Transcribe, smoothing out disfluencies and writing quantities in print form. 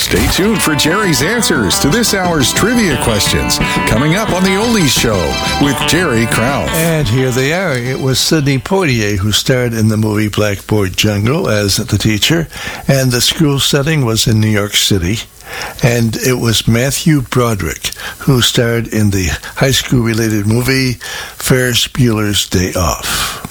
Stay tuned for Jerry's answers to this hour's trivia questions coming up on The Oldies Show with Jerry Krause. And here they are. It was Sidney Poitier who starred in the movie Blackboard Jungle as the teacher, and the school setting was in New York City. And it was Matthew Broderick who starred in the high school-related movie Ferris Bueller's Day Off.